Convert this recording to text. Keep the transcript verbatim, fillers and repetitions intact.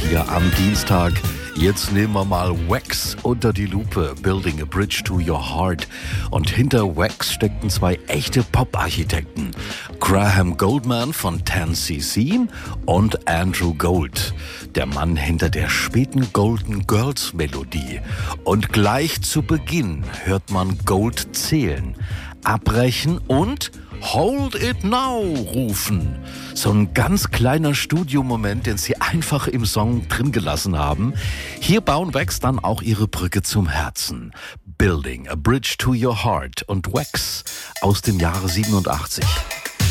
hier am Dienstag. Jetzt nehmen wir mal Wax unter die Lupe, Building a Bridge to Your Heart. Und hinter Wax steckten zwei echte Pop-Architekten. Graham Gouldman von ten C C und Andrew Gold, der Mann hinter der späten Golden Girls Melodie. Und gleich zu Beginn hört man Gold zählen, abbrechen und Hold It Now rufen. So ein ganz kleiner Studiomoment, den sie einfach im Song drin gelassen haben. Hier bauen Wax dann auch ihre Brücke zum Herzen. Building a Bridge to Your Heart und Wax aus dem Jahre siebenundachtzig.